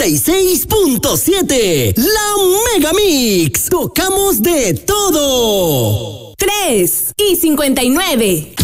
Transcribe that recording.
96.7. La Mega Mix. Tocamos de todo. 3:59.